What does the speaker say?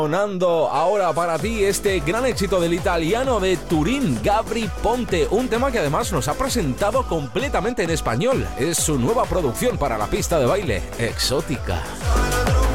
Sonando ahora para ti este gran éxito del italiano de Turín, Gabry Ponte, un tema que además nos ha presentado completamente en español. Es su nueva producción para la pista de baile, Exótica.